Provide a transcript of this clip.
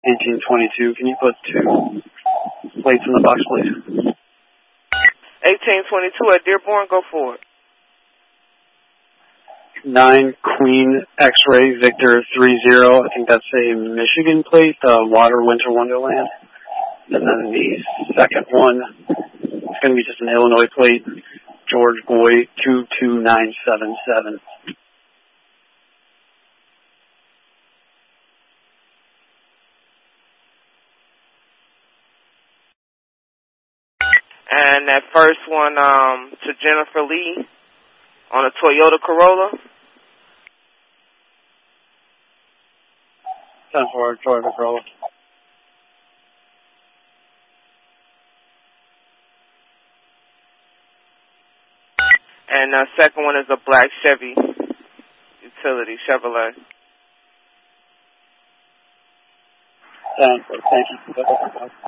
1822, can you put 2 plates in the box, please? 1822 at Dearborn, go for it. 9 Queen X-Ray Victor 30. I think that's a Michigan plate, Water Winter Wonderland. And then the second one, it's going to be just an Illinois plate, George Boy 22977. And that first one to Jennifer Lee on a Toyota Corolla. 10-4 Toyota Corolla. And the second one is a black Chevy utility, Chevrolet. 10-4, thank you.